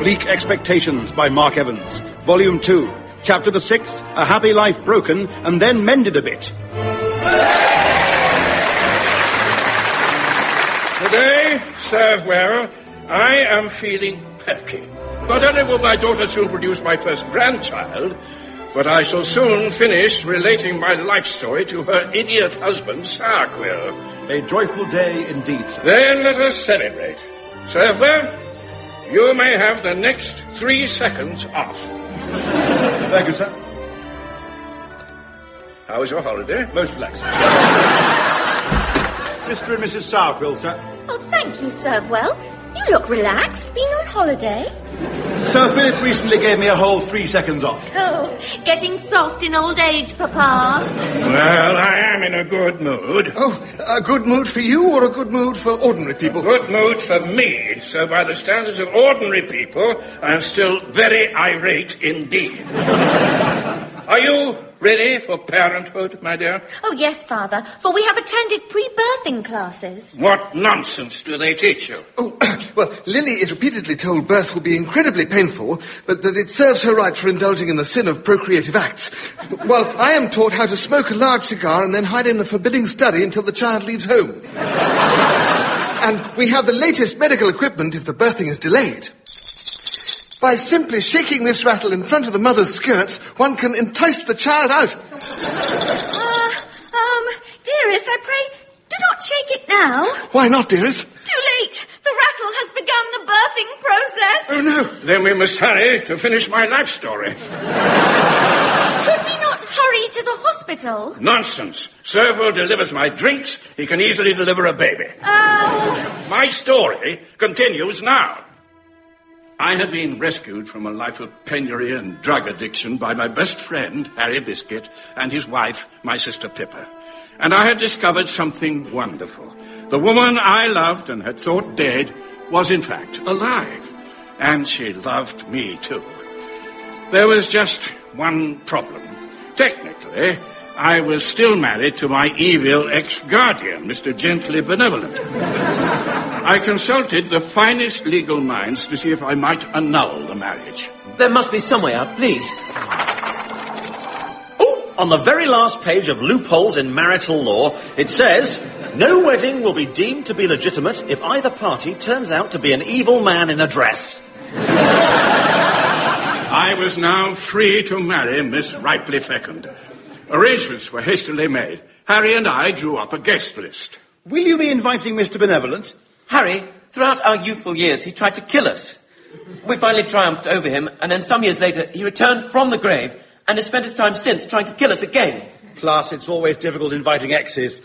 Bleak Expectations by Mark Evans. Volume 2. Chapter the 6th, A Happy Life Broken and Then Mended a Bit. Today, serve well, I am feeling perky. Not only will my daughter soon produce my first grandchild, but I shall soon finish relating my life story to her idiot husband, Sourquill. A joyful day indeed, sir. Then let us celebrate. Serve well, you may have the next 3 seconds off. Thank you, sir. How was your holiday? Most relaxing. Mr. and Mrs. Sourquill, sir. Oh, thank you, Servewell. You look relaxed. Been on holiday? Sir Philip recently gave me a whole 3 seconds off. Oh, getting soft in old age, Papa. Well, I am in a good mood. Oh, a good mood for you or a good mood for ordinary people? Good mood for me. So by the standards of ordinary people, I am still very irate indeed. Are you ready for parenthood, my dear? Oh, yes, Father, for we have attended pre-birthing classes. What nonsense do they teach you? Oh, well, Lily is repeatedly told birth will be incredibly painful, but that it serves her right for indulging in the sin of procreative acts. While I am taught how to smoke a large cigar and then hide in a forbidding study until the child leaves home. And we have the latest medical equipment if the birthing is delayed. By simply shaking this rattle in front of the mother's skirts, one can entice the child out. Dearest, I pray, do not shake it now. Why not, dearest? Too late. The rattle has begun the birthing process. Oh, no. Then we must hurry to finish my life story. Should we not hurry to the hospital? Nonsense. Servo delivers my drinks. He can easily deliver a baby. Oh. My story continues now. I had been rescued from a life of penury and drug addiction by my best friend, Harry Biscuit, and his wife, my sister Pippa. And I had discovered something wonderful. The woman I loved and had thought dead was in fact alive. And she loved me too. There was just one problem. Technically, I was still married to my evil ex-guardian, Mr. Gently Benevolent. I consulted the finest legal minds to see if I might annul the marriage. There must be some way out, please. Oh, on the very last page of Loopholes in Marital Law, it says, no wedding will be deemed to be legitimate if either party turns out to be an evil man in a dress. I was now free to marry Miss Ripley Fecund. Arrangements were hastily made. Harry and I drew up a guest list. Will you be inviting Mr. Benevolent? Harry, throughout our youthful years, he tried to kill us. We finally triumphed over him, and then some years later, he returned from the grave and has spent his time since trying to kill us again. Plus, it's always difficult inviting exes.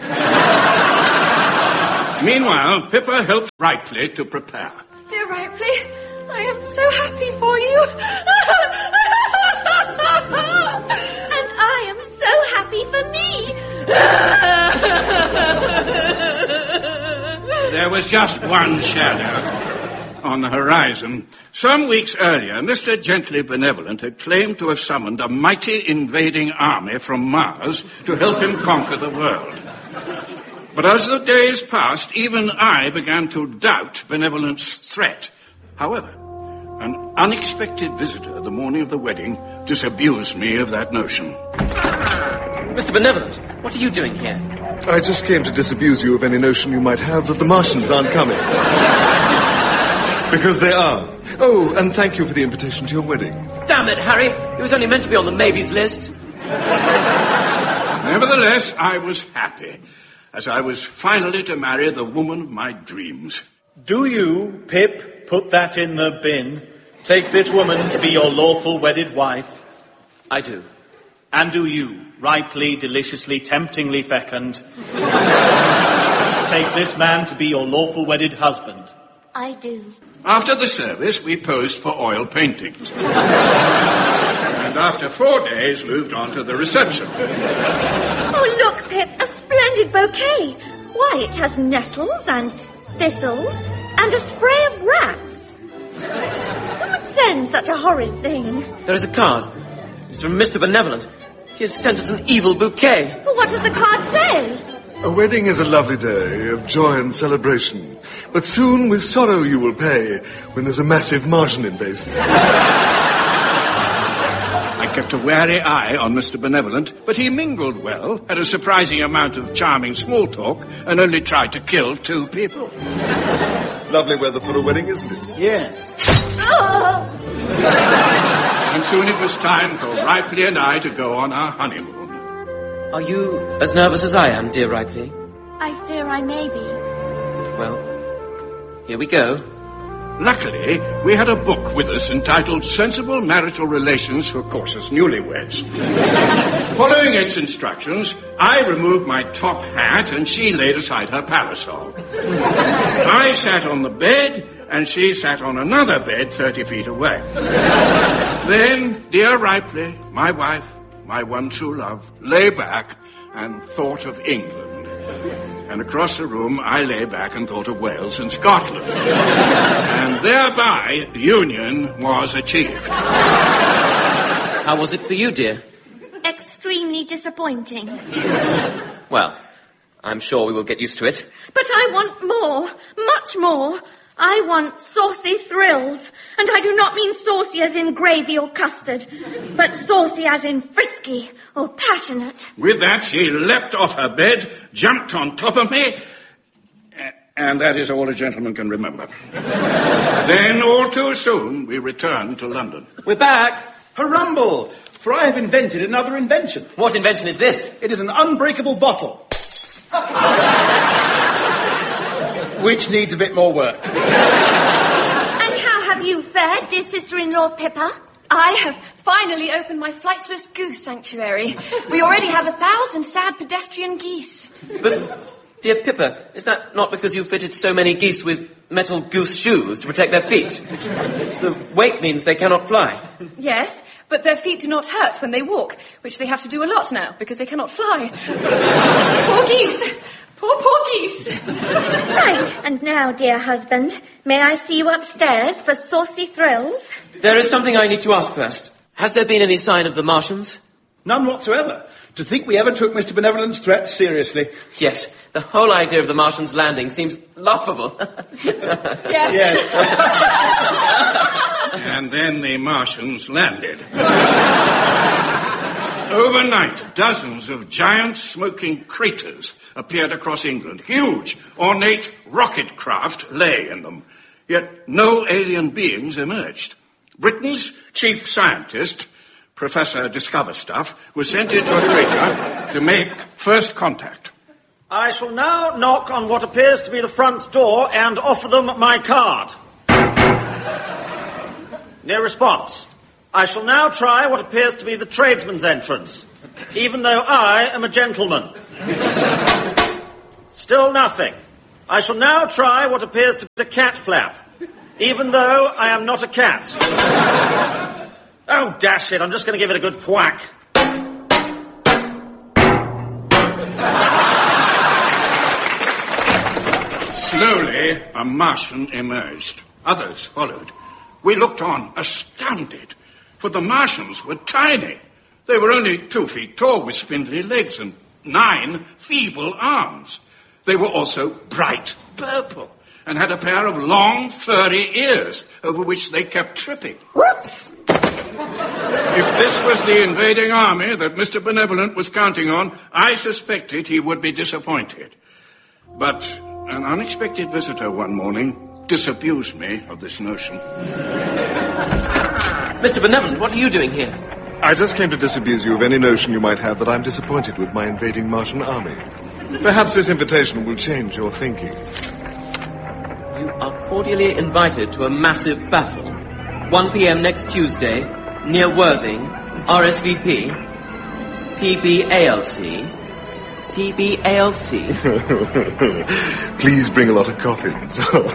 Meanwhile, Pippa helped Ripley to prepare. Dear Ripley, I am so happy for you. And I am so happy for me. There was just one shadow on the horizon. Some weeks earlier, Mr. Gently Benevolent had claimed to have summoned a mighty invading army from Mars to help him conquer the world. But as the days passed, even I began to doubt Benevolent's threat. However, an unexpected visitor the morning of the wedding disabused me of that notion. Mr. Benevolent, what are you doing here? I just came to disabuse you of any notion you might have that the Martians aren't coming. Because they are. Oh, and thank you for the invitation to your wedding. Damn it, Harry. He was only meant to be on the maybe's list. Nevertheless, I was happy, as I was finally to marry the woman of my dreams. Do you, Pip, put that in the bin? Take this woman to be your lawful wedded wife? I do. And do you, ripely, deliciously, temptingly fecund, take this man to be your lawful wedded husband? I do. After the service, we posed for oil paintings. And after 4 days, moved on to the reception. Oh, look, Pip, a splendid bouquet. Why, it has nettles and thistles and a spray of rats. Who would send such a horrid thing? There is a card. It's from Mr. Benevolent. He has sent us an evil bouquet. Well, what does the card say? A wedding is a lovely day of joy and celebration, but soon with sorrow you will pay when there's a massive Martian invasion. I kept a wary eye on Mr. Benevolent, but he mingled well, had a surprising amount of charming small talk, and only tried to kill 2 people. Lovely weather for a wedding, isn't it? Yes. Oh! And soon it was time for Ripley and I to go on our honeymoon. Are you as nervous as I am, dear Ripley? I fear I may be. Well, here we go. Luckily, we had a book with us entitled Sensible Marital Relations for Cautious Newlyweds. Following its instructions, I removed my top hat and she laid aside her parasol. I sat on the bed and she sat on another bed 30 feet away. Then, dear Ripley, my wife, my one true love, lay back and thought of England. And across the room, I lay back and thought of Wales and Scotland. And thereby, union was achieved. How was it for you, dear? Extremely disappointing. Well, I'm sure we will get used to it. But I want more, much more. I want saucy thrills. And I do not mean saucy as in gravy or custard, but saucy as in frisky or passionate. With that, she leapt off her bed, jumped on top of me, and that is all a gentleman can remember. Then, all too soon, we returned to London. We're back. Hurrumble! For I have invented another invention. What invention is this? It is an unbreakable bottle. Which needs a bit more work. And how have you fared, dear sister-in-law Pippa? I have finally opened my flightless goose sanctuary. We already have 1,000 sad pedestrian geese. But, dear Pippa, is that not because you fitted so many geese with metal goose shoes to protect their feet? The weight means they cannot fly. Yes, but their feet do not hurt when they walk, which they have to do a lot now because they cannot fly. Poor geese. Poor geese. Right, and now, dear husband, may I see you upstairs for saucy thrills? There is something I need to ask first. Has there been any sign of the Martians? None whatsoever. To think we ever took Mr. Benevolent's threats seriously. Yes, the whole idea of the Martians landing seems laughable. Yes. And then the Martians landed. Overnight, dozens of giant smoking craters appeared across England. Huge, ornate rocket craft lay in them. Yet no alien beings emerged. Britain's chief scientist, Professor Discoverstuff, was sent into a crater to make first contact. I shall now knock on what appears to be the front door and offer them my card. No response. I shall now try what appears to be the tradesman's entrance, even though I am a gentleman. Still nothing. I shall now try what appears to be the cat flap, even though I am not a cat. Oh, dash it, I'm just going to give it a good thwack. Slowly, a Martian emerged. Others followed. We looked on, astounded. For the Martians were tiny. They were only 2 feet tall with spindly legs and 9 feeble arms. They were also bright purple and had a pair of long, furry ears over which they kept tripping. Whoops! If this was the invading army that Mr. Benevolent was counting on, I suspected he would be disappointed. But an unexpected visitor one morning disabused me of this notion. Mr. Benevolent, what are you doing here? I just came to disabuse you of any notion you might have that I'm disappointed with my invading Martian army. Perhaps this invitation will change your thinking. You are cordially invited to a massive battle. 1 p.m. next Tuesday, near Worthing, RSVP, PBALC. Please bring a lot of coffins.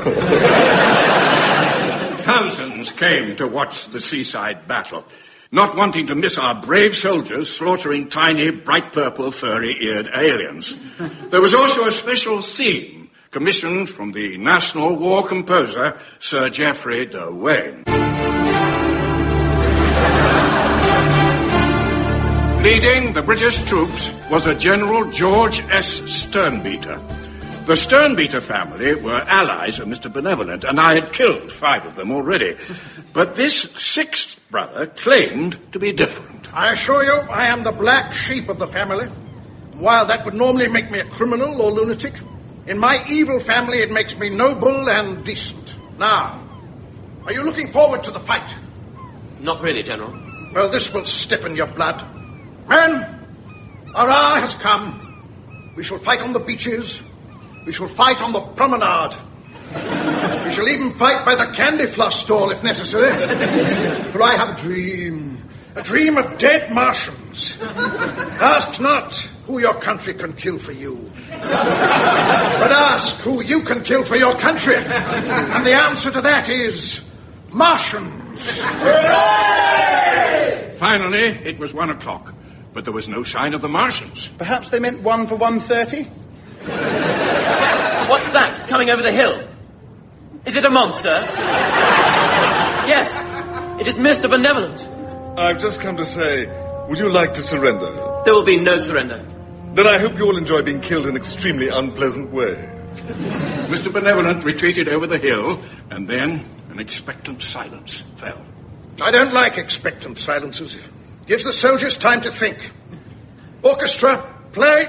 Thousands came to watch the seaside battle, not wanting to miss our brave soldiers slaughtering tiny, bright purple, furry-eared aliens. There was also a special theme commissioned from the National War composer, Sir Geoffrey de Wayne. Leading the British troops was a General George S. Sternbeater. The Sternbeater family were allies of Mr. Benevolent, and I had killed 5 of them already. But this 6th brother claimed to be different. I assure you, I am the black sheep of the family. While that would normally make me a criminal or lunatic, in my evil family it makes me noble and decent. Now, are you looking forward to the fight? Not really, General. Well, this will stiffen your blood. Men, our hour has come. We shall fight on the beaches. We shall fight on the promenade. We shall even fight by the candy floss stall if necessary. For I have a dream of dead Martians. Ask not who your country can kill for you, but ask who you can kill for your country. And the answer to that is Martians. Hooray! Finally, it was 1 o'clock, but there was no sign of the Martians. Perhaps they meant 1 for 1:30? What's that coming over the hill? Is it a monster? Yes, it is Mr. Benevolent. I've just come to say, would you like to surrender? There will be no surrender. Then I hope you all enjoy being killed in an extremely unpleasant way. Mr. Benevolent retreated over the hill, and then an expectant silence fell. I don't like expectant silences. It gives the soldiers time to think. Orchestra, play.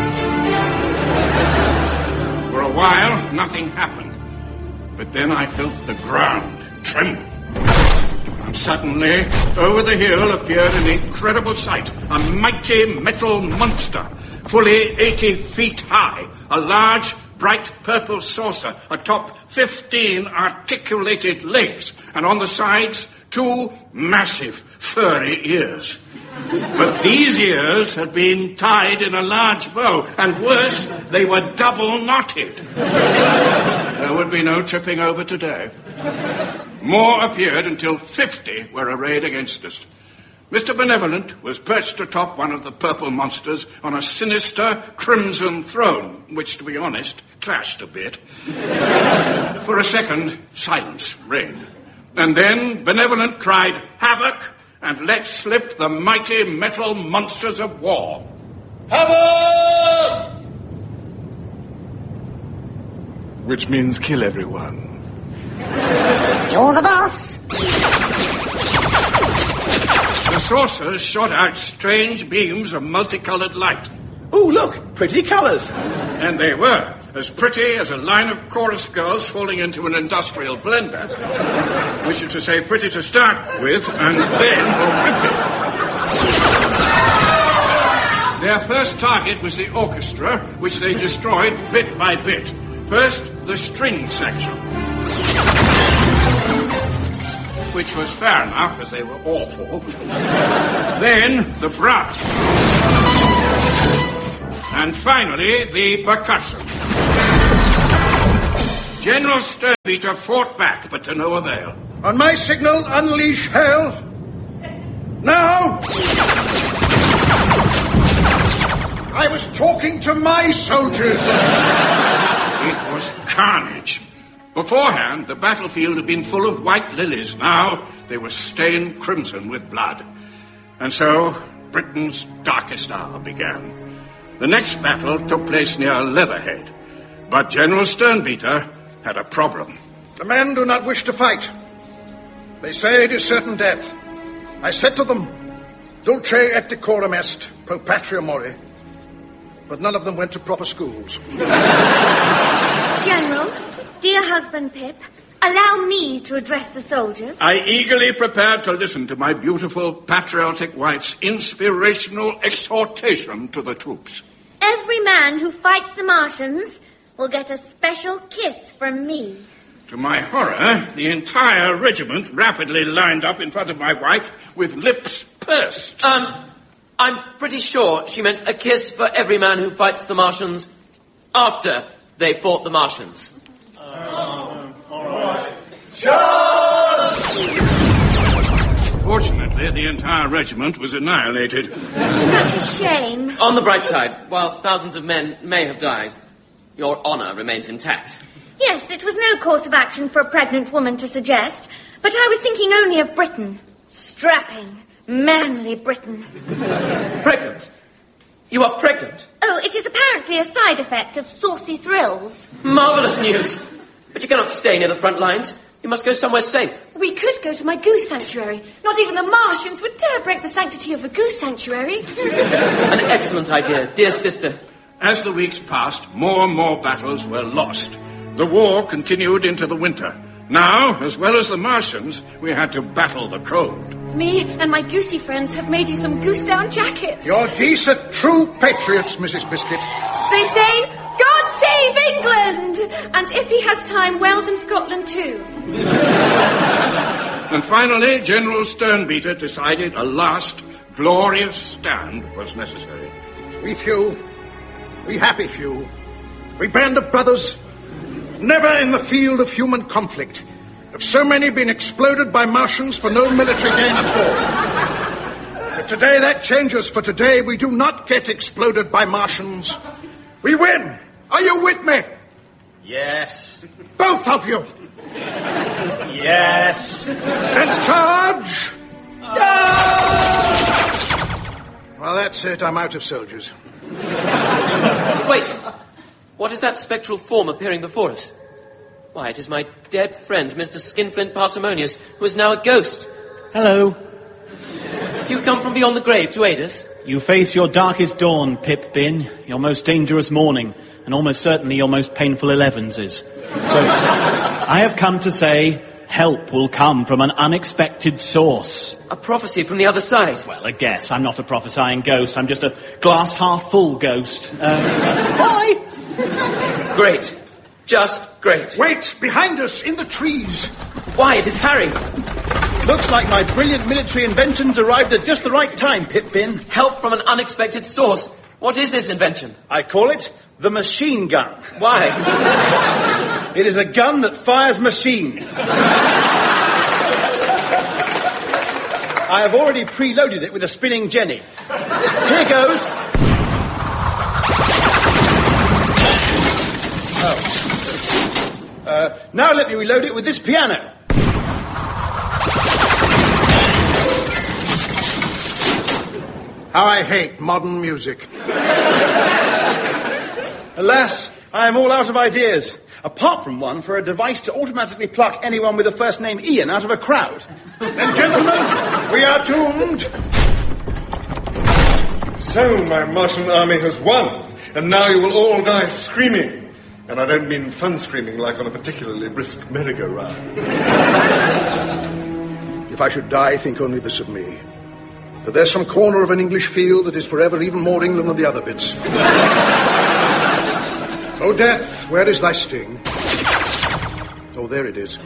For a while, nothing happened. But then I felt the ground tremble. And suddenly, over the hill appeared an incredible sight. A mighty metal monster, fully 80 feet high. A large, bright purple saucer atop 15 articulated legs. And on the sides, 2 massive, furry ears. But these ears had been tied in a large bow, and worse, they were double knotted. There would be no tripping over today. More appeared until 50 were arrayed against us. Mr. Benevolent was perched atop one of the purple monsters on a sinister crimson throne, which, to be honest, clashed a bit. For a second, silence reigned. And then Benevolent cried, "Havoc!" and let slip the mighty metal monsters of war. Havoc! Which means kill everyone. You're the boss. The saucers shot out strange beams of multicolored light. Oh, look, pretty colours. And they were as pretty as a line of chorus girls falling into an industrial blender. Which is to say, pretty to start with, and then horrific. Their first target was the orchestra, which they destroyed bit by bit. First, the string section, which was fair enough, as they were awful. Then, the brass. And finally, the percussion. General Sternbeater fought back, but to no avail. On my signal, unleash hell. Now! I was talking to my soldiers. It was carnage. Beforehand, the battlefield had been full of white lilies. Now, they were stained crimson with blood. And so, Britain's darkest hour began. The next battle took place near Leatherhead. But General Sternbeater had a problem. The men do not wish to fight. They say it is certain death. I said to them, dulce et decorum est, pro patria mori. But none of them went to proper schools. General, dear husband Pip, allow me to address the soldiers. I eagerly prepared to listen to my beautiful, patriotic wife's inspirational exhortation to the troops. Every man who fights the Martians will get a special kiss from me. To my horror, the entire regiment rapidly lined up in front of my wife with lips pursed. I'm pretty sure she meant a kiss for every man who fights the Martians after they fought the Martians. All right. Charge! Fortunately, the entire regiment was annihilated. Such a shame. On the bright side, while thousands of men may have died, your honour remains intact. Yes, it was no course of action for a pregnant woman to suggest, but I was thinking only of Britain. Strapping, manly Britain. Pregnant? You are pregnant? Oh, it is apparently a side effect of saucy thrills. Marvellous news. But you cannot stay near the front lines. You must go somewhere safe. We could go to my goose sanctuary. Not even the Martians would dare break the sanctity of a goose sanctuary. An excellent idea, dear sister. As the weeks passed, more and more battles were lost. The war continued into the winter. Now, as well as the Martians, we had to battle the cold. Me and my goosey friends have made you some goose-down jackets. Your geese are true patriots, Mrs. Biscuit. They say, God save England! And if he has time, Wales and Scotland too. And finally, General Sternbeater decided a last glorious stand was necessary. We few, we happy few, we band of brothers, never in the field of human conflict have so many been exploded by Martians for no military gain at all. But today that changes, for today we do not get exploded by Martians. We win. Are you with me? Yes. Both of you. Yes. And charge. Well, that's it. I'm out of soldiers. Wait. What is that spectral form appearing before us? Why, it is my dead friend, Mr. Skinflint Parsimonious, who is now a ghost. Hello. Do you come from beyond the grave to aid us? You face your darkest dawn, Pip Bin, your most dangerous morning, and almost certainly your most painful 11s. So, I have come to say, help will come from an unexpected source. A prophecy from the other side? Well, a guess. I'm not a prophesying ghost. I'm just a glass-half-full ghost. Bye! Great. Just great. Wait, behind us, in the trees. Why, it is Harry. Looks like my brilliant military inventions arrived at just the right time, Pip-Bin. Help from an unexpected source. What is this invention? I call it the machine gun. Why? It is a gun that fires machines. I have already preloaded it with a spinning jenny. Here goes. Now let me reload it with this piano. How I hate modern music. Alas, I am all out of ideas. Apart from one for a device to automatically pluck anyone with the first name Ian out of a crowd. Then, gentlemen, we are doomed. So my Martian army has won, and now you will all die screaming. And I don't mean fun screaming like on a particularly brisk merry-go-round. If I should die, think only this of me. That there's some corner of an English field that is forever even more England than the other bits. Oh, death, where is thy sting? Oh, there it is.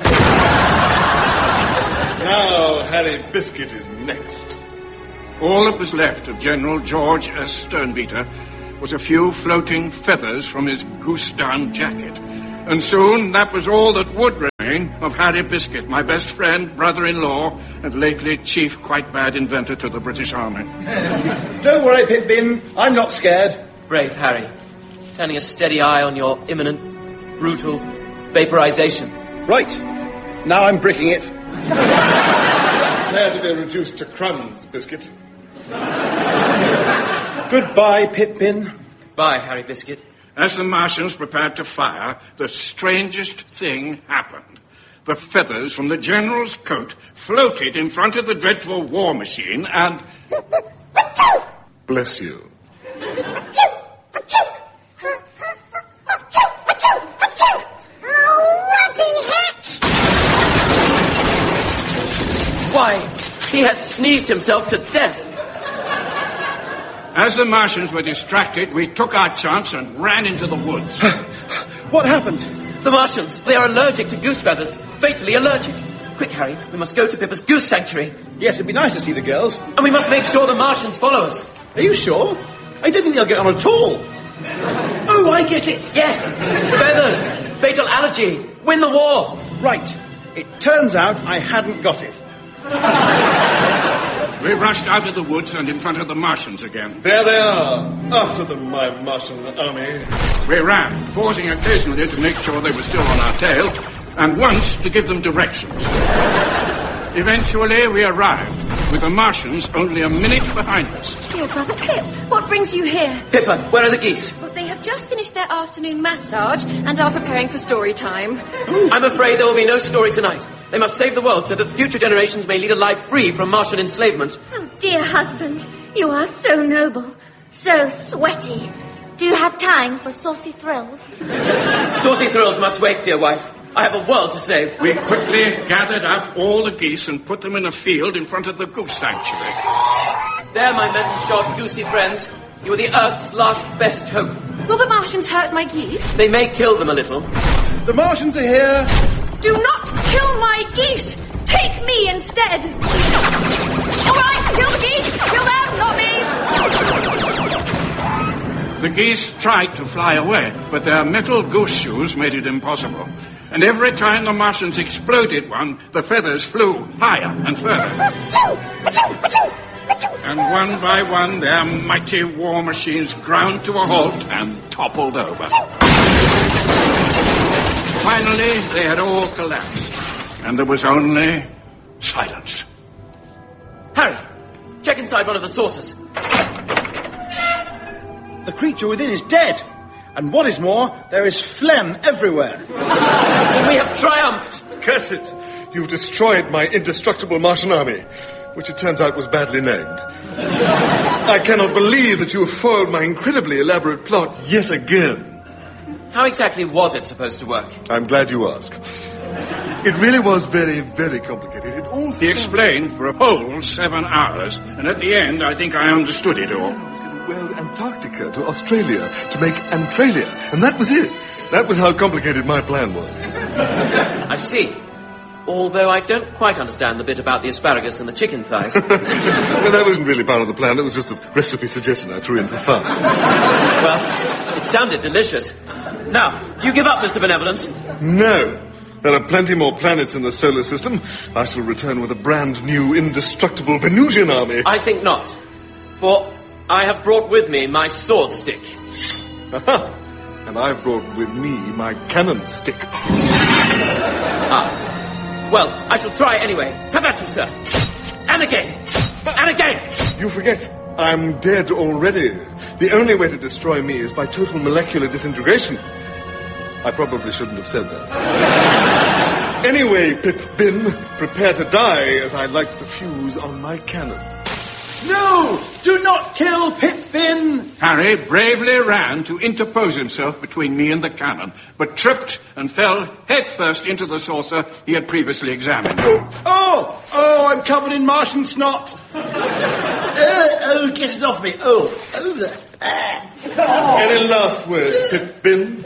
Now Harry Biscuit is next. All that was left of General George S. Sternbeater was a few floating feathers from his goose-down jacket. And soon that was all that would remain of Harry Biscuit, my best friend, brother-in-law, and lately chief quite bad inventor to the British Army. Don't worry, Pip-Bin. I'm not scared. Brave Harry. Turning a steady eye on your imminent, brutal vaporization. Right. Now I'm bricking it. Prepare to be reduced to crumbs, Biscuit. Goodbye, Pip-Bin. Goodbye, Harry Biscuit. As the Martians prepared to fire, the strangest thing happened. The feathers from the General's coat floated in front of the dreadful war machine and... Bless you. Why, he has sneezed himself to death. As the Martians were distracted, we took our chance and ran into the woods. What happened? The Martians, they are allergic to goose feathers. Fatally allergic. Quick, Harry, we must go to Pippa's goose sanctuary. Yes, it'd be nice to see the girls. And we must make sure the Martians follow us. Are you sure? I don't think they'll get on at all. Oh, I get it. Yes, feathers, fatal allergy, win the war. Right. It turns out I hadn't got it. We rushed out of the woods and in front of the Martians again. There they are. After them, my Martian army. We ran, pausing occasionally to make sure they were still on our tail, and once to give them directions. Eventually, we arrived. with the Martians only a minute behind us. Dear Brother Pip, what brings you here? Pippa, where are the geese? Well, they have just finished their afternoon massage and are preparing for story time. I'm afraid there will be no story tonight. They must save the world so that future generations may lead a life free from Martian enslavement. Oh, dear husband, you are so noble, so sweaty. Do you have time for saucy thrills? Saucy thrills must wait, dear wife. I have a world to save. We quickly gathered up all the geese and put them in a field in front of the goose sanctuary. There, my metal-shod goosey friends. You are the Earth's last best hope. Will the Martians hurt my geese? They may kill them a little. The Martians are here. Do not kill my geese! Take me instead! All right, kill the geese! Kill them, not me! The geese tried to fly away, but their metal goose shoes made it impossible. And every time the Martians exploded one, the feathers flew higher and further. And one by one, their mighty war machines ground to a halt and toppled over. Finally, they had all collapsed, and there was only silence. Harry, check inside one of the saucers. The creature within is dead. And what is more, there is phlegm everywhere. We have triumphed. Curse it! You've destroyed my indestructible Martian army, which it turns out was badly named. I cannot believe that you have foiled my incredibly elaborate plot yet again. How exactly was it supposed to work? I'm glad you asked. It really was very, very complicated. It all He explained for a whole 7 hours, and at the end, I think I understood it all. Well, Antarctica to Australia to make Antralia, and that was it. That was how complicated my plan was. I see. Although I don't quite understand the bit about the asparagus and the chicken thighs. Well, that wasn't really part of the plan. It was just a recipe suggestion I threw in for fun. Well, it sounded delicious. Now, do you give up, Mr. Benevolence? No. There are plenty more planets in the solar system. I shall return with a brand new, indestructible Venusian army. I think not. For I have brought with me my sword stick. And I've brought with me my cannon stick. Well, I shall try anyway. Have at you, sir. And again. And again. You forget, I'm dead already. The only way to destroy me is by total molecular disintegration. I probably shouldn't have said that. Anyway, Pip-Bin, prepare to die as I light the fuse on my cannon. No! Do not kill Pip-Bin! Harry bravely ran to interpose himself between me and the cannon, but tripped and fell headfirst into the saucer he had previously examined. Oh, I'm covered in Martian snot. Get it off me. There. Any last words, Pip-Bin?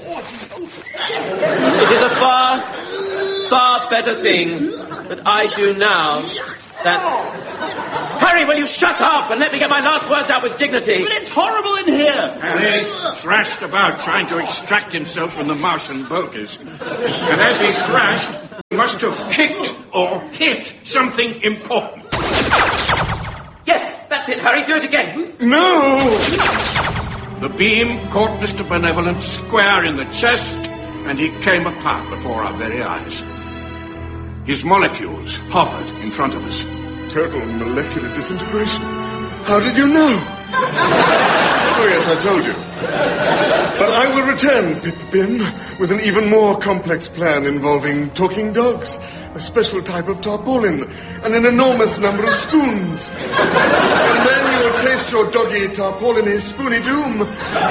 It is a far, far better thing that I do now than... Harry, will you shut up and let me get my last words out with dignity? But it's horrible in here. Harry thrashed about trying to extract himself from the Martian bogies. And as he thrashed, he must have kicked or hit something important. Yes, that's it, Harry. Do it again. No! The beam caught Mr. Benevolent square in the chest, and he came apart before our very eyes. His molecules hovered in front of us. Total molecular disintegration. How did you know? Oh, yes, I told you. But I will return, Pip-Bin, with an even more complex plan involving talking dogs, a special type of tarpaulin, and an enormous number of spoons. And then you will taste your doggy tarpaulin spoony doom.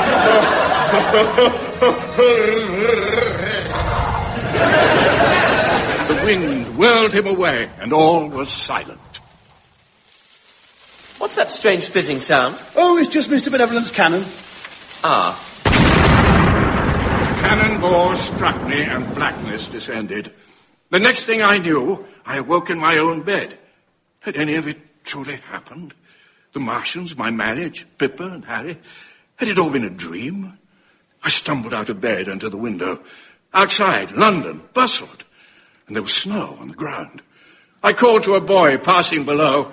The wind whirled him away, and all was silent. What's that strange fizzing sound? Oh, it's just Mr. Benevolent's cannon. Ah. The cannonball struck me, and blackness descended. The next thing I knew, I awoke in my own bed. Had any of it truly happened? The Martians, my marriage, Pippa and Harry? Had it all been a dream? I stumbled out of bed and to the window. Outside, London bustled, and there was snow on the ground. I called to a boy passing below.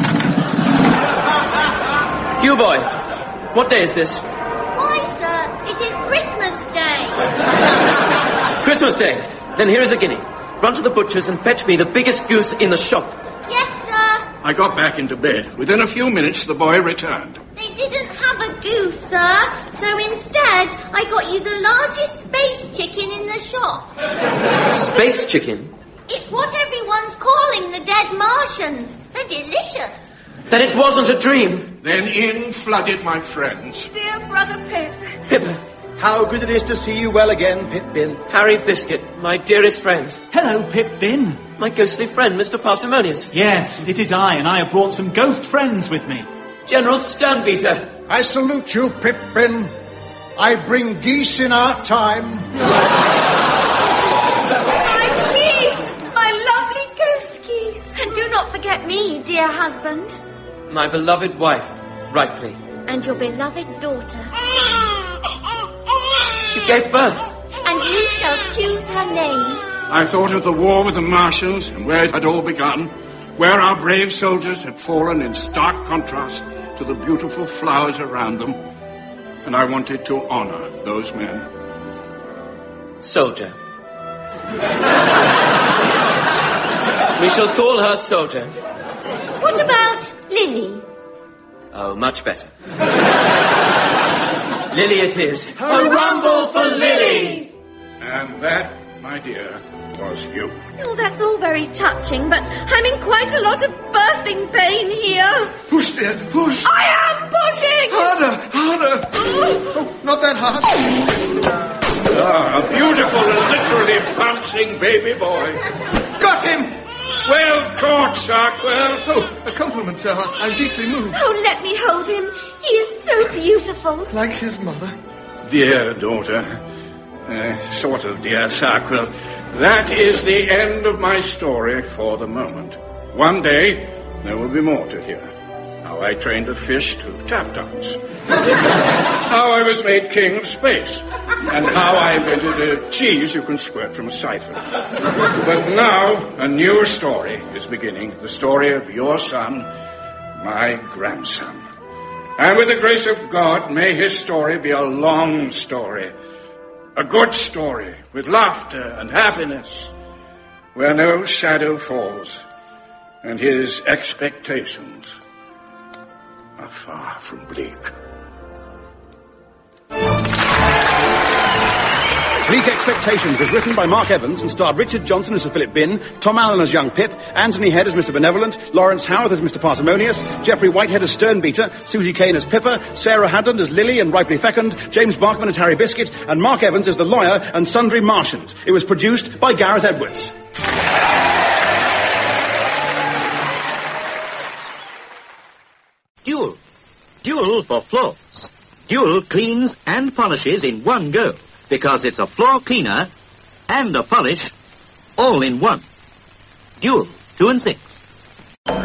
Hugh boy, what day is this? Why, sir, it is Christmas Day. Christmas Day. Then here is a guinea. Run to the butcher's and fetch me the biggest goose in the shop. Yes, sir. I got back into bed. Within a few minutes, the boy returned. They didn't have a goose, sir. So instead, I got you the largest space chicken in the shop. Space chicken? It's what everyone's calling the dead Martians. They're delicious. Then it wasn't a dream. Then in flooded my friends. Dear brother Pip. Pippa. How good it is to see you well again, Pip-Bin. Harry Biscuit, my dearest friend. Hello, Pip-Bin. My ghostly friend, Mr. Parsimonious. Yes, it is I, and I have brought some ghost friends with me. General Sternbeater. I salute you, Pip-Bin. I bring geese in our time. My geese! My lovely ghost geese. And do not forget me, dear husband. My beloved wife, Ripley. And your beloved daughter. She gave birth. And you shall choose her name. I thought of the war with the Martians and where it had all begun, where our brave soldiers had fallen in stark contrast to the beautiful flowers around them, and I wanted to honor those men. Soldier. We shall call her Soldier. What about Lily? Oh, much better. Lily it is. A rumble for Lily! And that, my dear, was you. Oh, that's all very touching, but I'm in quite a lot of birthing pain here. Push, dear, push. I am pushing! Harder. Oh, not that hard. Ah, a beautiful and literally bouncing baby boy. Got him. Well caught, Sarkwell. Oh, a compliment, sir. I'm deeply moved. Oh, let me hold him. He is so beautiful. Like his mother. Dear daughter. Sort of, dear Sarkwell. That is the end of my story for the moment. One day, there will be more to hear. How I trained a fish to tap dance. How I was made king of space. And how I invented a cheese you can squirt from a siphon. But now, a new story is beginning. The story of your son, my grandson. And with the grace of God, may his story be a long story. A good story with laughter and happiness, where no shadow falls, and his expectations are far from bleak. Bleak Expectations was written by Mark Evans and starred Richard Johnson as Sir Philip Bin, Tom Allen as young Pip, Anthony Head as Mr. Benevolent, Lawrence Howarth as Mr. Parsimonious, Geoffrey Whitehead as Sternbeater, Susie Kane as Pippa, Sarah Hadland as Lily and Ripley Fecund, James Barkman as Harry Biscuit, and Mark Evans as the lawyer and sundry Martians. It was produced by Gareth Edwards. Dual. Dual for floors. Dual cleans and polishes in one go, because it's a floor cleaner and a polish all in one. Dual 2 and 6.